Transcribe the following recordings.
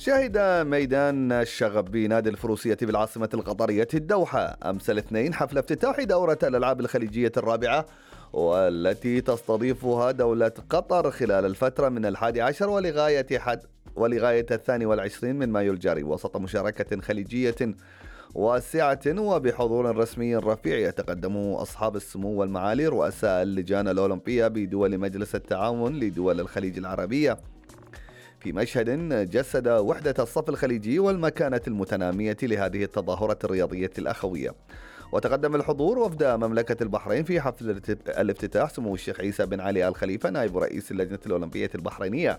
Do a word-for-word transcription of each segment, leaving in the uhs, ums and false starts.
شهد ميدان الشغب بنادي الفروسية بالعاصمة القطرية الدوحة أمس الاثنين حفل افتتاح دورة الألعاب الخليجية الرابعة، والتي تستضيفها دولة قطر خلال الفترة من الحادي عشر ولغاية حد ولغاية الثاني والعشرين من مايو الجاري، وسط مشاركة خليجية واسعة وبحضور رسمي رفيع يتقدم أصحاب السمو والمعالي رؤساء اللجان الأولمبية بدول مجلس التعاون لدول الخليج العربية، في مشهد جسد وحدة الصف الخليجي والمكانة المتنامية لهذه التظاهرة الرياضية الأخوية. وتقدم الحضور وفد مملكة البحرين في حفل الافتتاح سمو الشيخ عيسى بن علي آل خليفة نائب رئيس اللجنة الأولمبية البحرينية،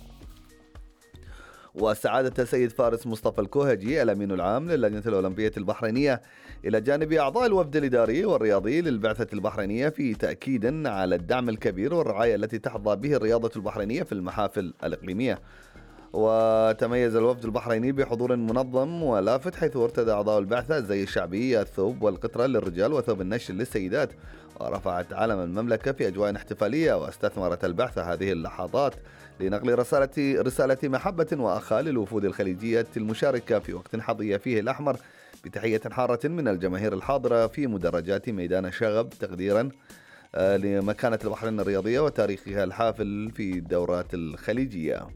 وسعادة السيد فارس مصطفى الكوهجي الأمين العام للجنة الأولمبية البحرينية، إلى جانب أعضاء الوفد الإداري والرياضي للبعثة البحرينية، في تأكيد على الدعم الكبير والرعاية التي تحظى به الرياضة البحرينية في المحافل الإقليمية. وتميز الوفد البحريني بحضور منظم ولافت، حيث ارتدى أعضاء البعثة الزي الشعبي، الثوب والقطرة للرجال وثوب النشل للسيدات، ورفعت علم المملكة في أجواء احتفالية. واستثمرت البعثة هذه اللحظات لنقل رسالة رسالة محبة وأخاء للوفود الخليجية المشاركة في وقت حظي فيه الأحمر، بتحية حارة من الجماهير الحاضرة في مدرجات ميدان الشغب، تقديرا لمكانة البحرين الرياضية وتاريخها الحافل في الدورات الخليجية.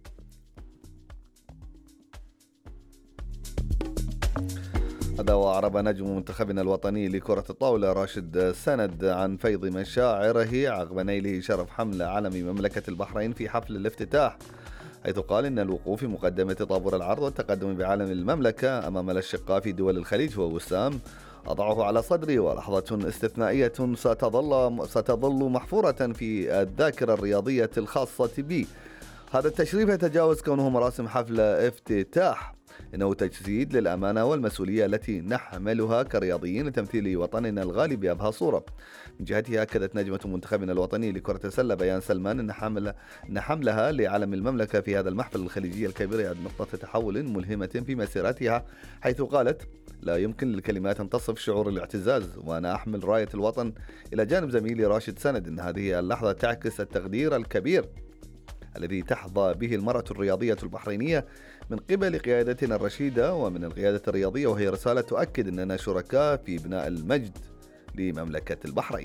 هذا وأعرب نجم منتخبنا الوطني لكرة الطاولة راشد سند عن فيض مشاعره عقب نيله شرف حمل علم مملكة البحرين في حفل الافتتاح، حيث قال إن الوقوف في مقدمة طابور العرض والتقدم بعلم المملكة أمام الأشقاء في دول الخليج هو وسام أضعه على صدري، ولحظة استثنائية ستظل ستظل محفورة في الذاكرة الرياضية الخاصة بي. هذا التشريف يتجاوز كونه مراسم حفل افتتاح، إنه تجسيد للأمانة والمسؤولية التي نحملها كرياضيين لتمثيل وطننا الغالي بأبهى صورة. من جهتها أكدت نجمة منتخبنا الوطني لكرة السلة بيان سلمان أن حمل أن حملها لعلم المملكة في هذا المحفل الخليجي الكبير يعد نقطة تحول ملهمة في مسيرتها، حيث قالت: لا يمكن للكلمات أن تصف شعور الاعتزاز وأنا أحمل راية الوطن إلى جانب زميلي راشد سند. إن هذه اللحظة تعكس التقدير الكبير الذي تحظى به المرأة الرياضية البحرينية من قبل قيادتنا الرشيدة ومن القيادة الرياضية، وهي رسالة تؤكد أننا شركاء في بناء المجد لمملكة البحرين.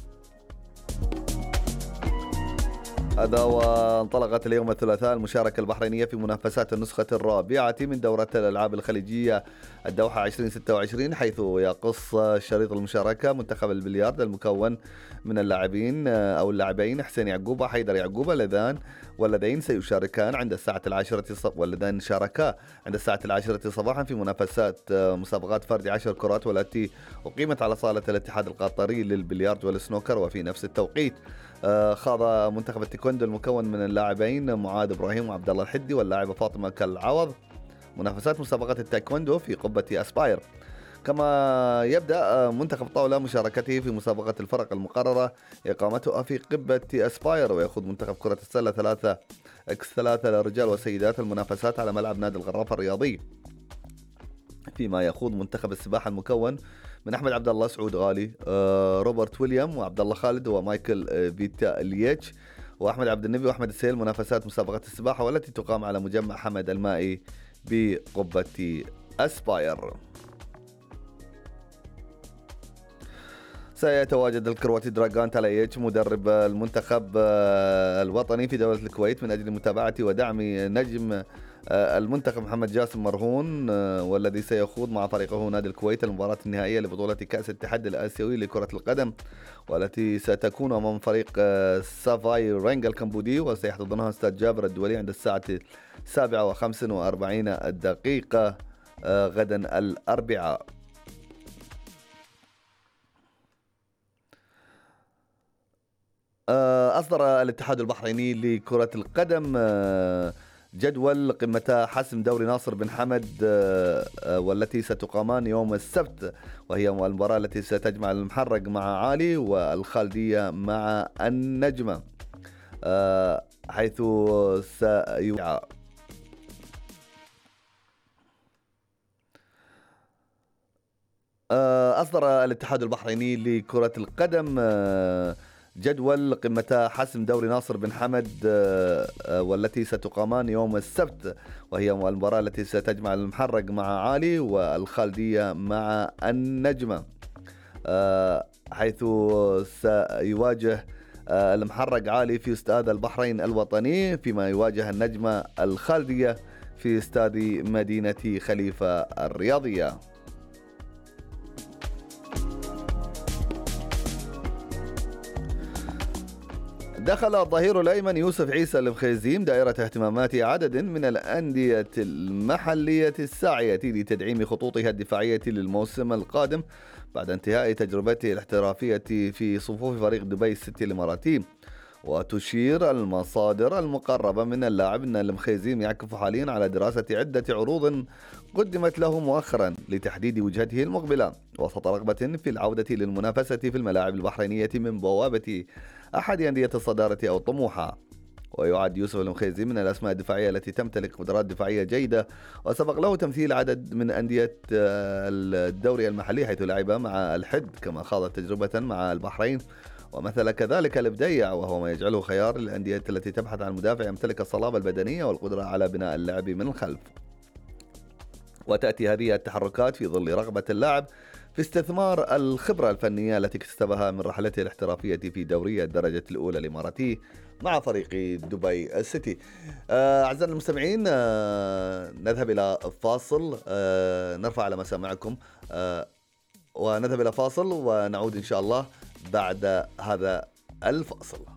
هذا وانطلقت اليوم الثلاثاء المشاركة البحرينية في منافسات النسخة الرابعة من دورة الألعاب الخليجية الدوحة عشرين ستة وعشرين، حيث يقص شريط المشاركة منتخب البلياردو المكون من اللاعبين أو اللاعبين حسين يعقوبة حيدر يعقوبة اللذان واللذين سيشاركان عند الساعة العاشرة صباحا واللذان شاركا عند الساعة العاشرة صباحا في منافسات مسابقات فرد عشر كرات، والتي أقيمت على صالة الاتحاد القطري للبلياردو والسنوكر. وفي نفس التوقيت خاض منتخب التايكوندو المكون من اللاعبين معاذ ابراهيم وعبد الله الحدي واللاعبة فاطمة كالعوض منافسات مسابقة التايكوندو في قبة اسباير. كما يبدأ منتخب طاولة مشاركته في مسابقة الفرق المقررة إقامتها في قبة اسباير، ويخوض منتخب كرة السلة ثلاثة اكس ثلاثة للرجال والسيدات المنافسات على ملعب نادي الغرافة الرياضي، فيما يخوض منتخب السباحة المكون من أحمد عبد الله، سعود غالي، روبرت ويليام وعبد الله خالد ومايكل فيتا ليتش وأحمد عبد النبي وأحمد السيل منافسات مسابقة السباحة، والتي تقام على مجمع حمد المائي بقبة أسباير. سيتواجد الكرواتي دراغان تالايتش مدرب المنتخب الوطني في دولة الكويت من أجل متابعة ودعم نجم المنتخب محمد جاسم مرهون، والذي سيخوض مع فريقه نادي الكويت المباراة النهائية لبطولة كأس الاتحاد الآسيوي لكرة القدم، والتي ستكون أمام فريق سافاي رينج الكمبودي، وسيحتضنها استاد جابر الدولي عند الساعة السابعة وخمس وأربعين الدقيقة غدا الأربعاء. أصدر الاتحاد البحريني لكرة القدم جدول قمة حسم دوري ناصر بن حمد، والتي ستقامان يوم السبت، وهي المباراة التي ستجمع المحرق مع عالي والخالدية مع النجمة، حيث سيوقع أصدر الاتحاد البحريني لكرة القدم جدول قمة حسم دوري ناصر بن حمد آه، آه، والتي ستقامان يوم السبت، وهي المباراة التي ستجمع المحرق مع عالي والخالدية مع النجمة، آه، حيث سيواجه آه، المحرق عالي في استاد البحرين الوطني، فيما يواجه النجمة الخالدية في استاد مدينة خليفة الرياضية. دخل الظهير الأيمن يوسف عيسى المخيزيم دائرة اهتمامات عدد من الأندية المحلية الساعية لتدعيم خطوطها الدفاعية للموسم القادم بعد انتهاء تجربته الاحترافية في صفوف فريق دبي السيتي الإماراتي. وتشير المصادر المقربة من اللاعب أن المخيزيم يعكف حاليا على دراسة عدة عروض قدمت له مؤخرا لتحديد وجهته المقبلة وسط رغبة في العودة للمنافسة في الملاعب البحرينية من بوابة أحد أندية الصدارة أو طموحها. ويعد يوسف المخيزي من الأسماء الدفاعية التي تمتلك قدرات دفاعية جيدة، وسبق له تمثيل عدد من أندية الدوري المحلي حيث لعب مع الحد، كما خاض تجربة مع البحرين ومثل كذلك الابديع، وهو ما يجعله خيار للأندية التي تبحث عن مدافع يمتلك الصلابة البدنية والقدرة على بناء اللعب من الخلف. وتأتي هذه التحركات في ظل رغبة اللاعب في استثمار الخبرة الفنية التي اكتسبها من رحلته الاحترافية في دوري الدرجة الأولى الإماراتي مع فريق دبي السيتي. آه، أعزائنا المستمعين، آه، نذهب إلى فاصل، آه، نرفع على مسامعكم آه، ونذهب إلى فاصل ونعود إن شاء الله بعد هذا الفاصل.